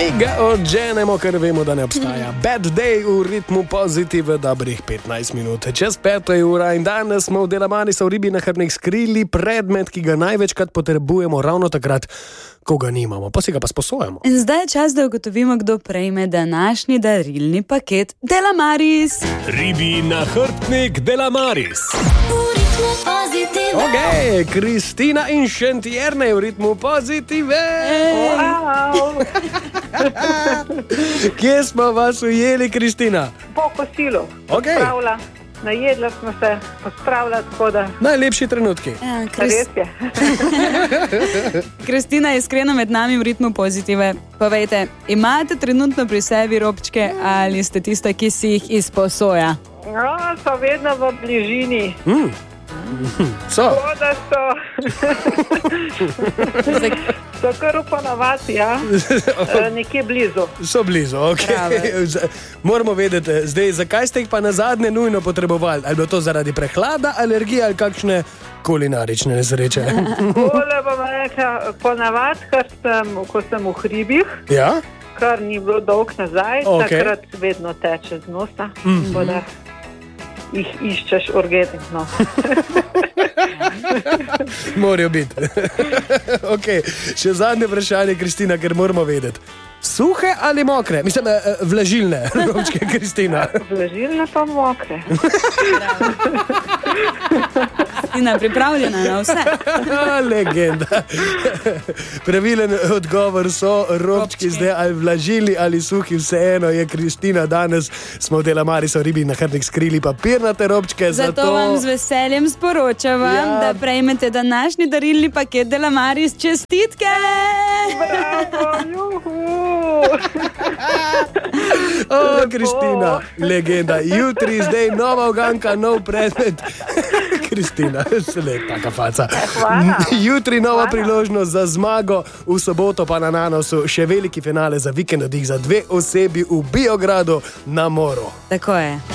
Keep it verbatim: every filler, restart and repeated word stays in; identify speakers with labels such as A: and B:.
A: Mi ga odženemo, ker vemo, da ne obstaja. Bad day v ritmu pozitive dobrih petnajst minut. Čez peto je ura in danes smo v Delamarisu v Ribi na Hribih skrili predmet, ki ga največkrat potrebujemo ravno takrat, ko ga nimamo, pa si ga pa sposojamo.
B: In zdaj je čas, da ugotovimo, kdo prejme današnji darilni paket Delamaris.
A: Ribi na hrbtnik Delamaris. Ok, Kristina in Šentjerne v ritmu pozitive.
C: Wow.
A: Kje smo vas ujeli, Kristina?
C: Po kosilu.
A: Okay.
C: Pospravila, najedla smo se, pospravila tako da...
A: Najlepši trenutki.
B: Ja,
C: Res je.
B: Kristina je iskreno med nami v ritmu pozitive. Povejte, imate trenutno pri sebi robčke ali ste tista, ki si jih izposoja?
C: No, so vedno v bližini.
A: Mm. So.
C: Tako da so... so kar uponovati, ja. E, nekje blizu.
A: So blizu, ok. Moramo vedeti, zdaj, zakaj ste jih pa nazadnje nujno potrebovali? Ali bilo to zaradi prehlada, alergije ali kakšne kulinarične nesreče?
C: Tole bom rekla, ponavadi, ker sem, ko sem v hribih,
A: Ja?
C: kar ni bilo dolg nazaj,
A: Ok.
C: takrat vedno teče z nosa,
A: Mhm.
C: tako da jih iščeš urgentno.
A: Morajo biti. Ok, še zadnje vprašanje, Kristina, ker moramo vedeti. Suhe ali mokre? Mislim, eh, vlažilne robčke, Kristina.
C: Vlažilne pa mokre.
B: Kristina, pripravljena na vse.
A: Legenda. Pravilen odgovor so robčki zdaj ali vlažili ali suhi, vseeno je Kristina. Danes smo v Delamarisu v Ribi na Hribih skrili papirnate robčke.
B: Zato, zato vam z veseljem sporočam,
A: Ja.
B: da prejmete današnji darilni paket Delamaris. Čestitke!
C: Bravo, juhu!
A: O, Kristina, legenda. Jutri, zdaj nova uganka, nov predmet. Kristina, le taka faca.
C: Hvala.
A: Jutri nova
C: Hvala.
A: priložnost za zmago, v soboto pa na Nanosu še veliki finale za vikend oddih za dve osebi v Biogradu na Moru.
B: Tako je.